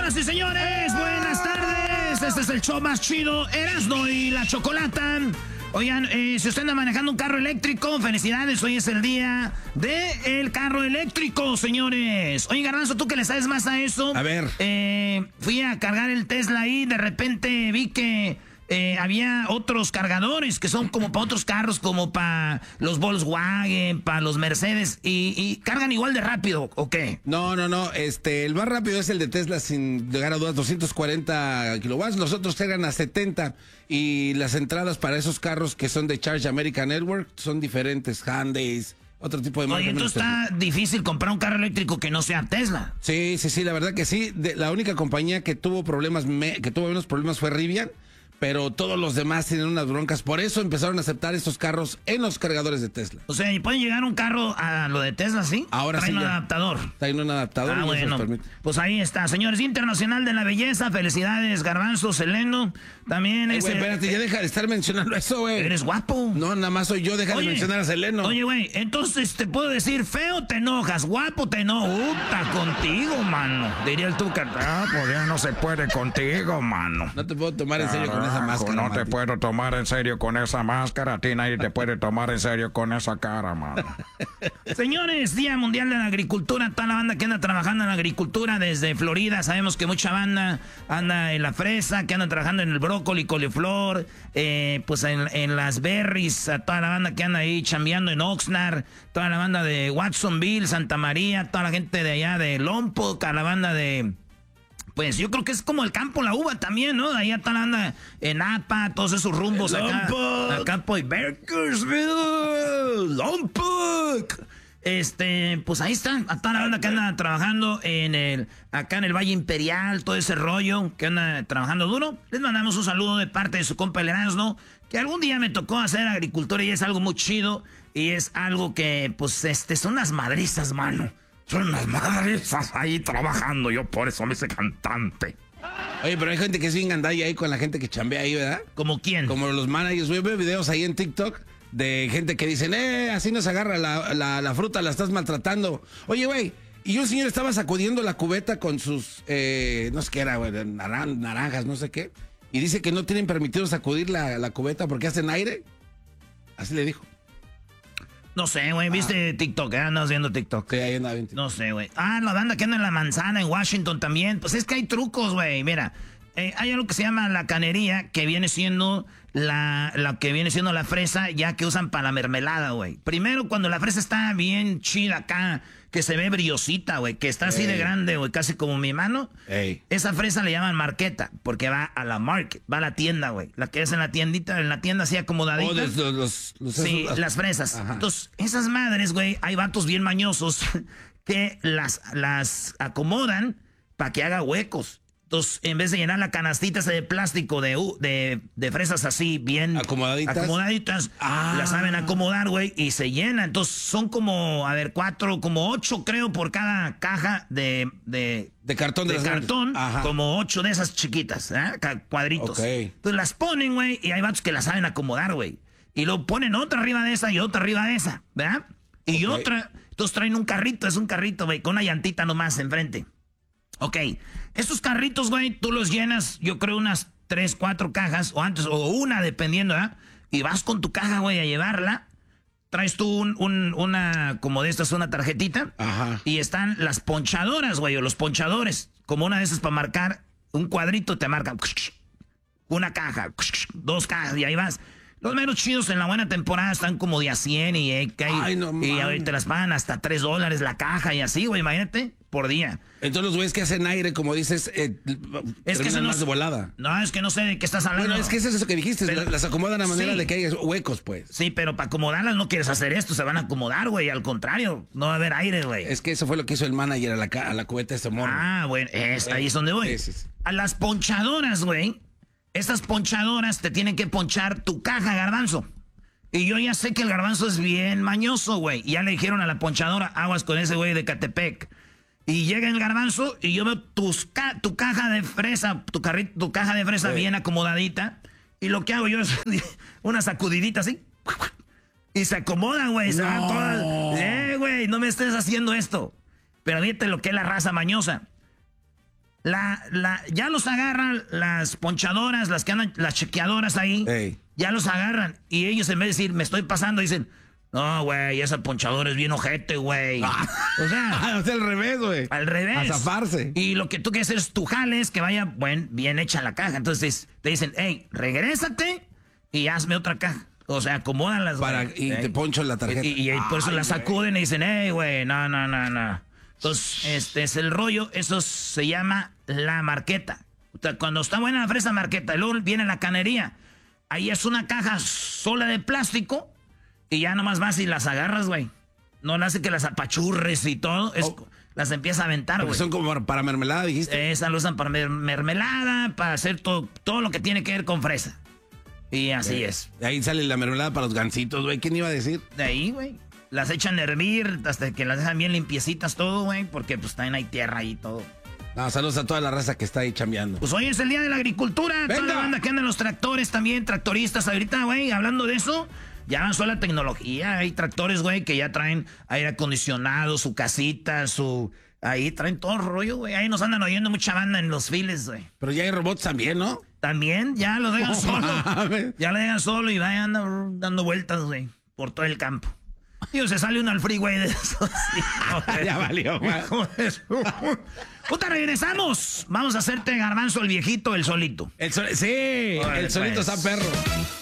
Señoras y señores, buenas tardes. Este es el show más chido, Erasmo y la Chocolata. Oigan, si usted anda manejando un carro eléctrico, felicidades, hoy es el día del carro eléctrico, señores. Oye, Garbanzo, ¿tú que le sabes más a eso? A ver. Fui a cargar el Tesla y de repente vi que había otros cargadores que son como para otros carros, como para los Volkswagen, para los Mercedes, y cargan igual de rápido, ¿o qué? No, el más rápido es el de Tesla, sin llegar a dudas, 240 kilowatts, los otros cargan a 70, y las entradas para esos carros que son de Charge America Network son diferentes, Hyundais, otro tipo de marcas. Oye, entonces está difícil comprar un carro eléctrico que no sea Tesla. Sí, la verdad que sí, la única compañía que tuvo problemas, que tuvo menos problemas fue Rivian, pero todos los demás tienen unas broncas. Por eso empezaron a aceptar estos carros en los cargadores de Tesla. O sea, ¿y pueden llegar un carro a lo de Tesla, sí? Ahora sí. Traen un adaptador. Traen un adaptador. Ah, bueno. Pues ahí está. Señores, Internacional de la Belleza. Felicidades, Garbanzo, Seleno. También espérate, ya deja de estar mencionando eso, güey. Eres guapo. No, nada más soy yo, deja de mencionar a Seleno. Oye, güey, entonces te puedo decir, feo te enojas, guapo te enojas. Está contigo, mano. Diría el Tuca. Ah, pues ya no se puede contigo, mano. No te puedo tomar en serio con esa máscara. No te puedo tomar en serio con esa máscara. A ti nadie te puede tomar en serio con esa cara, mano. Señores, Día Mundial de la Agricultura. Toda la banda que anda trabajando en la agricultura desde Florida. Sabemos que mucha banda anda en la fresa, que anda trabajando en el brócoli, coliflor, pues en las berries. A toda la banda que anda ahí chambeando en Oxnard. Toda la banda de Watsonville, Santa María. Toda la gente de allá de Lompoc. A la banda de... Pues yo creo que es como el campo La Uva también, ¿no? Ahí está la anda en Napa, todos esos rumbos acá. Al campo de Bakersville, Lompoc. Pues ahí está, a toda la banda que anda trabajando acá en el Valle Imperial, todo ese rollo, que anda trabajando duro. Les mandamos un saludo de parte de su compa el Erasmo, que algún día me tocó hacer agricultura y es algo muy chido. Y es algo que, pues, son unas madrizas, mano. Son unas madrizas ahí trabajando, yo por eso me hice cantante. Oye, pero hay gente que es bien gandalla ahí con la gente que chambea ahí, ¿verdad? ¿Como quién? Como los managers. Yo veo videos ahí en TikTok de gente que dicen, así no se agarra la fruta, la estás maltratando. Oye, güey, y un señor estaba sacudiendo la cubeta con sus, no sé qué era, güey, naranjas, no sé qué. Y dice que no tienen permitido sacudir la cubeta porque hacen aire. Así le dijo. No sé, güey, ¿viste TikTok? Andas viendo TikTok. Sí, ahí anda bien. No sé, güey. La banda que anda en la manzana, en Washington también. Pues es que hay trucos, güey. Mira, hay algo que se llama la canería, que viene siendo la que viene siendo la fresa, ya que usan para la mermelada, güey. Primero, cuando la fresa está bien chida acá, que se ve brillosita, güey, que está así de grande, güey, casi como mi mano. Esa fresa le llaman marqueta, porque va a la market, va a la tienda, güey. La que es en la tiendita, en la tienda así acomodadita. Sí, las fresas. Ajá. Entonces, esas madres, güey, hay vatos bien mañosos que las acomodan para que haga huecos. Entonces, en vez de llenar la canastita esa de plástico de fresas así, bien acomodaditas, las saben acomodar, güey, y se llena. Entonces, son como, 8, creo, por cada caja de cartón. De cartón, como 8 de esas chiquitas, cuadritos. Okay. Entonces, las ponen, güey, y hay vatos que las saben acomodar, güey. Y luego ponen otra arriba de esa y otra arriba de esa, ¿verdad? Y otra. Entonces, traen un carrito, güey, con una llantita nomás enfrente. Ok, estos carritos, güey, tú los llenas, yo creo, unas 3, 4 cajas, o antes, o una, dependiendo, ¿eh? Y vas con tu caja, güey, a llevarla. Traes tú una, como de estas, una tarjetita. Ajá. Y están las ponchadoras, güey, o los ponchadores. Como una de esas para marcar un cuadrito, te marcan una caja, 2 cajas, y ahí vas. Los menos chidos en la buena temporada están como de a 100 y ahorita las pagan hasta $3 la caja y así, güey, imagínate, por día. Entonces los güeyes que hacen aire, como dices, es que más de volada. No, es que no sé de qué estás hablando. Bueno, es que es eso que dijiste, pero, las acomodan a manera de que haya huecos, pues. Sí, pero para acomodarlas no quieres hacer esto, se van a acomodar, güey, al contrario, no va a haber aire, güey. Es que eso fue lo que hizo el manager a la cubeta de ese morro. Bueno, ahí es donde voy. Sí. A las ponchadoras, güey. Estas ponchadoras te tienen que ponchar tu caja, Garbanzo. Y yo ya sé que el Garbanzo es bien mañoso, güey. Y ya le dijeron a la ponchadora, aguas con ese güey de Catepec. Y llega el Garbanzo y yo veo tu caja de fresa, tu caja de fresa bien acomodadita. Y lo que hago yo es una sacudidita así. Y se acomodan, güey. Se van todas. Güey, no me estés haciendo esto. Pero fíjate lo que es la raza mañosa. Ya los agarran las ponchadoras, las que andan, las chequeadoras ahí. Ey. Ya los agarran. Y ellos en vez de decir, me estoy pasando, dicen, no, güey, esa ponchadora es bien ojete, güey. O sea, al revés, güey. Al revés. A zafarse. Y lo que tú quieres hacer es tu jales, que vaya bien hecha la caja. Entonces te dicen, hey, regrésate y hazme otra caja. O sea, acomódalas. Y te poncho la tarjeta. Y por eso la sacuden y dicen, hey, güey, no. Entonces, este es el rollo. Eso se llama la marqueta. O sea, cuando está buena la fresa, marqueta. Luego viene la canería. Ahí es una caja sola de plástico. Y ya nomás vas y las agarras, güey. No le hace que las apachurres y todo. Las empieza a aventar, güey. Son como para mermelada, dijiste. Esas lo usan para mermelada, para hacer todo lo que tiene que ver con fresa. Y así es. De ahí sale la mermelada para los gansitos, güey. ¿Quién iba a decir? De ahí, güey. Las echan a hervir hasta que las dejan bien limpiecitas todo, güey. Porque pues también hay tierra ahí y todo. No, saludos a toda la raza que está ahí chambeando. Pues hoy es el día de la agricultura. ¡Venga! Toda la banda que anda en los tractores también, tractoristas. Ahorita, güey, hablando de eso, ya avanzó la tecnología. Hay tractores, güey, que ya traen aire acondicionado, su casita, ahí traen todo el rollo, güey. Ahí nos andan oyendo mucha banda en los files, güey. Pero ya hay robots también, ¿no? También, ya lo dejan solo. Ya lo dejan solo y vayan dando vueltas, güey, por todo el campo. Digo, se sale uno al freeway de esos. Ya valió, güey. Puta, regresamos. Vamos a hacerte, Garbanzo, el viejito, el solito. Sí, el solito está perro.